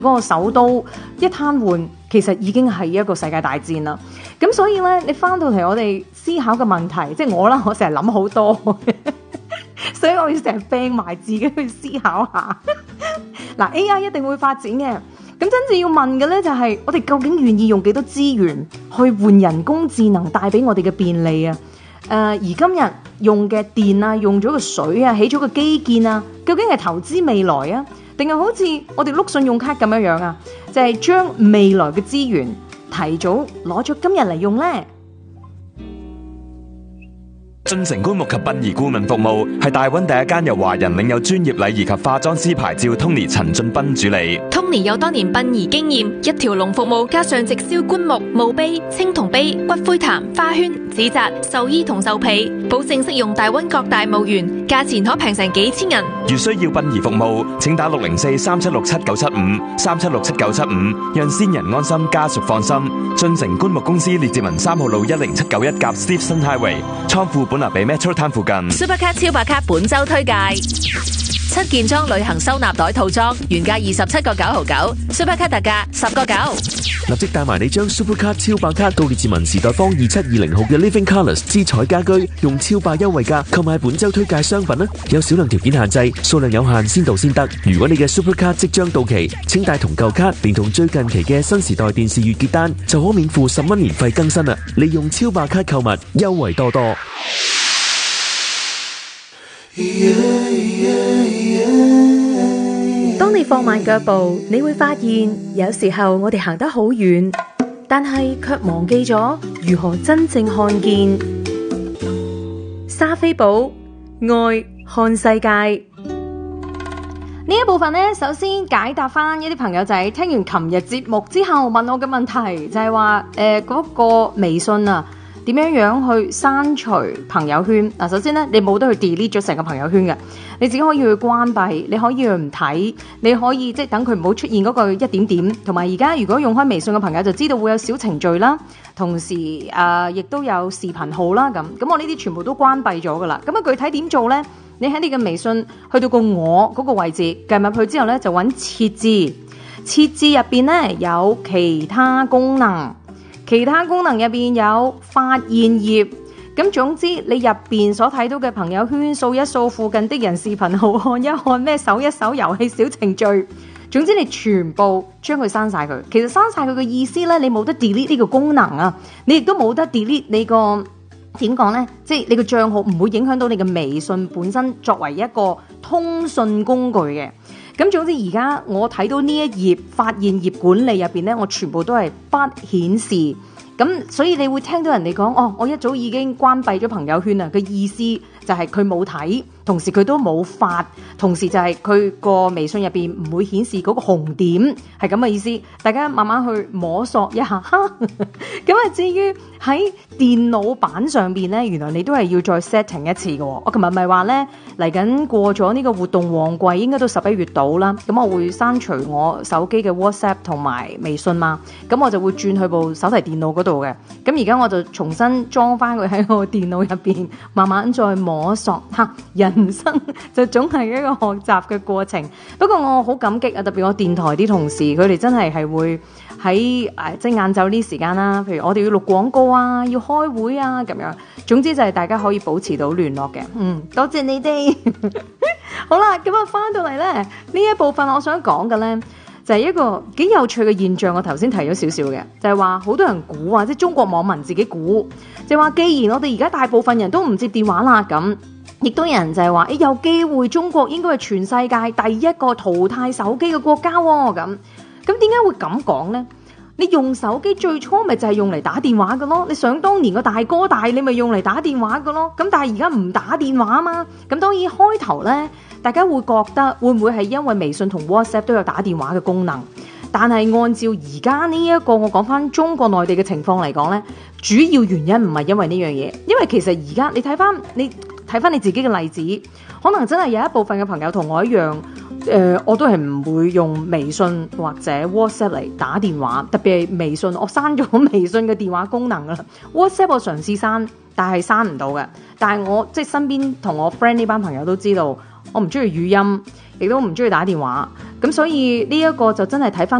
嗰個首都一癱瘓，其實已經係一個世界大戰啦。咁所以咧，你翻到嚟我哋思考嘅問題，即係我啦，我成日諗好多，所以我要成日病埋自己去思考下。嗱，AI 一定會發展嘅，咁真正要問嘅咧就係，我哋究竟願意用幾多資源去換人工智能帶俾我哋嘅便利啊？而今日用嘅電啊，用咗個水啊，起咗個基建啊，究竟係投資未來啊，定係好似我哋碌信用卡咁樣啊？就係將未來嘅資源提早攞咗今日嚟用呢？ 進城棺木及殯儀顧問服務係大灣第一間由華人領有專業禮儀及化妝師牌照 Tony 陳俊斌主理。 Tony 有多年殯儀經驗，一條龍服務加上直銷棺木、墓碑、青銅碑、骨灰壇、花圈、紙紮、壽衣同壽被，保證適用大灣各大墓園，價錢可平成幾千銀。 如需要殯儀服務，請打604-3767-975 讓先人安心，家屬放心。進城棺木公司列治文3號路10791夾 Stephen Highway 倉庫本拿比 Metro Town 附近。 Supercard 超白卡本周推介，7件裝旅行收納袋套裝，原價27個9毫9 ，Supercard 特價10個9。 立即帶埋你將 Supercard 超白卡到列治文時代坊2720號嘅 Living Colours 姿彩家居，用超白優惠價購買本周推介商品啦！有少量條件限制，數量有限，先到先得。如果你嘅 Supercard 即將到期，請帶同舊卡，連同最近期嘅新時代電視月結單，就可免付10蚊年費更新啦！利用超白卡購物，優惠多多。 當你放慢腳步，你會發現有時候我哋行得好遠，但係卻忘記咗如何真正看見。莎菲寶愛看世界呢一部分呢，首先解答翻一啲朋友仔聽完琴日節目之後問我嘅問題，就係話嗰個微信啊，點樣去刪除朋友圈？嗱，首先咧，你冇得去 delete 咗成個朋友圈嘅，你只可以去關閉，你可以去唔睇，你可以即係等佢唔好出現嗰個一點點。同埋而家如果用開微信嘅朋友就知道會有小程序啦，同時亦都有視頻號啦咁我呢啲全部都關閉咗噶啦。咁具體點做呢？你喺你嘅微信去到個我嗰個位置，撳入去之後咧就揾設置，設置入邊咧有其他功能。其他功能入邊有發現頁，咁總之你入邊所睇到嘅朋友圈，掃一掃附近的人視頻號，看一看咩搜一搜遊戲小程序，總之你全部將佢刪晒佢。其實刪晒佢嘅意思咧，你冇得 delete 呢個功能啊，你亦都冇得 delete 你個點講呢？即係你個賬號唔會影響到你嘅微信本身作為一個通訊工具嘅。咁總之而家我睇到呢一頁發現頁管理入邊咧，我全部都係不顯示。咁所以你會聽到人哋講，我一早已經關閉咗朋友圈啦，嘅意思就係佢冇睇，同時佢都冇發，同時就係佢個微信入邊唔會顯示嗰個紅點，係咁嘅意思。大家慢慢去摸索一下。咁至於喺電腦版上邊咧，原來你都係要再 setting 一次嘅。我琴日咪話咧，嚟緊過咗呢個活動旺季，應該都11月到啦。咁我會刪除我手機嘅 WhatsApp 同埋微信嘛，咁我就會轉去部手提電腦嗰度嘅。咁而家我就重新裝翻佢喺我電腦入邊，慢慢再摸索。人生就總係一個學習嘅過程。不過我好感激啊，特別我電台啲同事，佢哋真係會喺即係晏晝呢時間啦，譬如我哋要錄廣告啊，要開會啊咁樣。總之就係大家可以保持到聯絡嘅。多謝你哋。好啦，咁啊翻到嚟咧呢一部分，我想講嘅咧就係一個幾有趣嘅現象。我頭先提咗少少嘅，就係話好多人估啊，即係中國網民自己估，就話既然我哋而家大部分人都唔接電話啦，咁亦都有人就係話有機會中國應該係全世界第一個淘汰手機嘅國家喎。咁點解會咁講呢？你用手機最初咪就係用嚟打電話嘅咯，你想當年個大哥大你咪用嚟打電話嘅咯。咁但係而家唔打電話啊嘛。咁當然開頭呢，大家會覺得會唔會係因為微信同 WhatsApp 都有打電話嘅功能？但係按照而家呢一個我講翻中國內地嘅情況嚟講呢，主要原因唔係因為呢樣嘢，因為其實而家你睇翻你自己嘅例子，可能真係有一部分嘅朋友同我一樣，我都係唔會用微信或者 WhatsApp 嚟打電話，特別係微信，我刪咗微信嘅電話功能啦。WhatsApp 我嘗試刪，但係刪唔到嘅。但係我即係身邊同我 friend 呢班朋友都知道，我唔中意語音， 亦都唔中意打電話。咁所以呢一個就真係睇翻